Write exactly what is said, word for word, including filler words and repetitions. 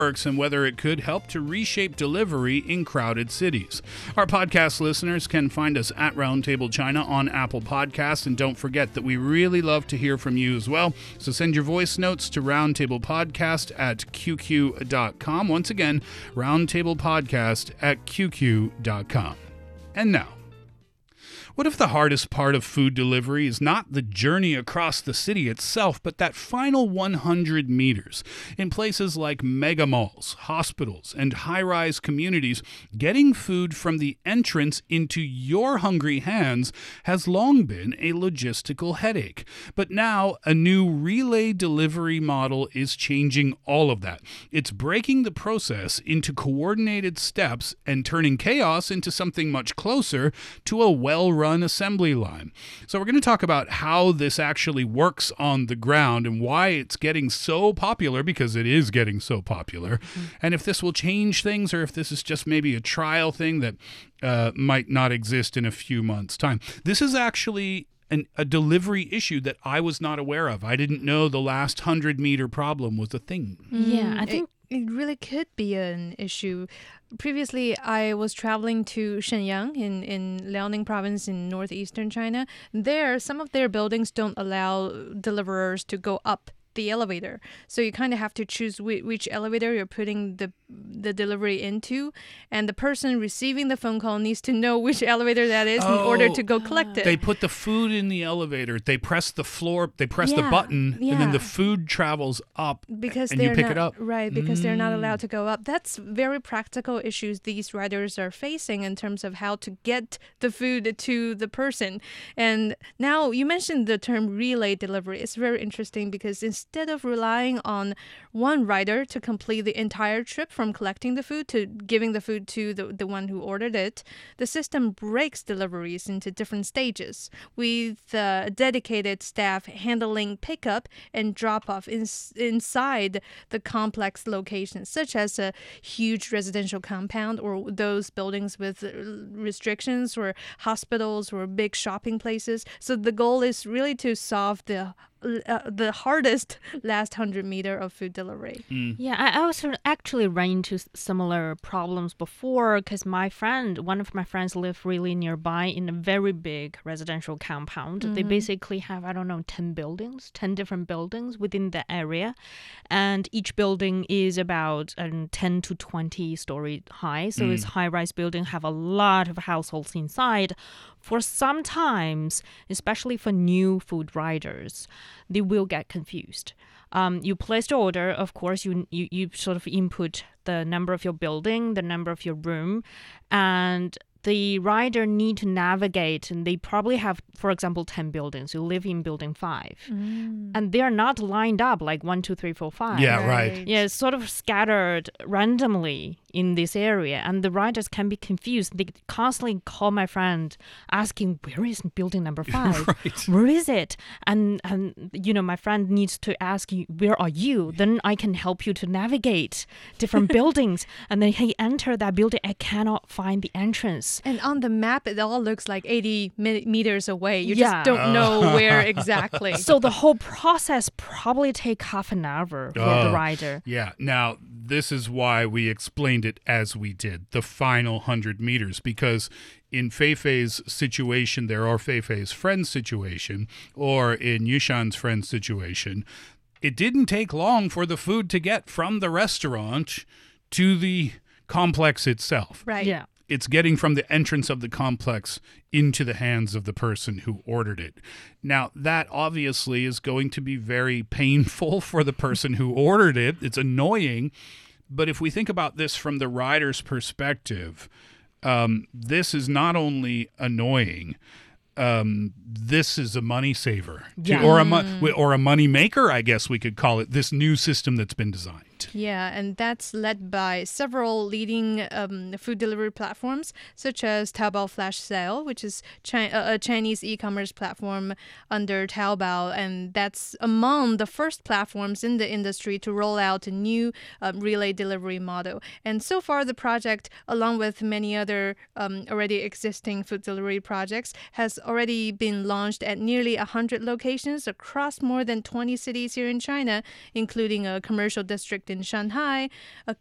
works and whether it could help to reshape delivery in crowded cities. Our podcast listeners can find us at Roundtable China on Apple Podcasts, and don't forget that we really love to hear from you as well. So send your voice notes to roundtablepodcast at q q dot com. Once again, roundtablepodcast at q q dot com. And now, what if the hardest part of food delivery is not the journey across the city itself, but that final one hundred meters? In places like mega malls, hospitals, and high-rise communities, getting food from the entrance into your hungry hands has long been a logistical headache. But now, a new relay delivery model is changing all of that. It's breaking the process into coordinated steps and turning chaos into something much closer to a well run assembly line. So we're going to talk about how this actually works on the ground and why it's getting so popular, because it is getting so popular, mm-hmm. and if this will change things or if this is just maybe a trial thing that uh, might not exist in a few months' time. This is actually An, a delivery issue that I was not aware of. I didn't know the last hundred meter problem was a thing. Yeah, I think it, it really could be an issue. Previously, I was traveling to Shenyang in, in Liaoning province in northeastern China. There, some of their buildings don't allow deliverers to go up the elevator. So you kind of have to choose whi- which elevator you're putting the the delivery into, and the person receiving the phone call needs to know which elevator that is oh, in order to go collect it. They put the food in the elevator, they press the floor, they press yeah, the button, yeah. and then the food travels up because and they're you pick not, it up. Right, because mm. they're not allowed to go up. That's very practical issues these riders are facing in terms of how to get the food to the person. And now you mentioned the term relay delivery. It's very interesting because instead of relying on one rider to complete the entire trip from collecting the food to giving the food to the, the one who ordered it, the system breaks deliveries into different stages with uh, dedicated staff handling pickup and drop-off in, inside the complex locations, such as a huge residential compound or those buildings with restrictions or hospitals or big shopping places. So the goal is really to solve the Uh, the hardest last hundred meter of food delivery. Mm. Yeah, I also actually ran into similar problems before because my friend, one of my friends lived really nearby in a very big residential compound. Mm-hmm. They basically have, I don't know, ten buildings, ten different buildings within the area. And each building is about um, ten to twenty story high. So mm. it's high-rise building, have a lot of households inside. For sometimes, especially for new food riders, they will get confused. Um, you place the order, of course, you, you you sort of input the number of your building, the number of your room, and the rider need to navigate, and they probably have, for example, ten buildings. You live in building five. Mm. And they are not lined up like one, two, three, four, five. Yeah, right. right. Yeah, it's sort of scattered randomly in this area, and the riders can be confused. They constantly call my friend asking, where is building number five? Right. Where is it? And, and, you know, my friend needs to ask you, where are you? Then I can help you to navigate different buildings. And then he enter that building. I cannot find the entrance. And on the map, it all looks like eighty meters away. You yeah. just don't know where exactly. So the whole process probably take half an hour for oh, the rider. Yeah. Now, this is why we explained it as we did, the final one hundred meters, because in Feifei's situation there, or Feifei's friend's situation, or in Yushan's friend's situation, it didn't take long for the food to get from the restaurant to the complex itself. Right. Yeah. It's getting from the entrance of the complex into the hands of the person who ordered it. Now, that obviously is going to be very painful for the person who ordered it. It's annoying. But if we think about this from the rider's perspective, um, this is not only annoying, um, this is a money saver, to, yeah. or a mo- or a money maker, I guess we could call it, this new system that's been designed. Yeah, and that's led by several leading um, food delivery platforms, such as Taobao Flash Sale, which is Chi- a Chinese e-commerce platform under Taobao, and that's among the first platforms in the industry to roll out a new um, relay delivery model. And so far, the project, along with many other um, already existing food delivery projects, has already been launched at nearly one hundred locations across more than twenty cities here in China, including a commercial district in Shanghai, a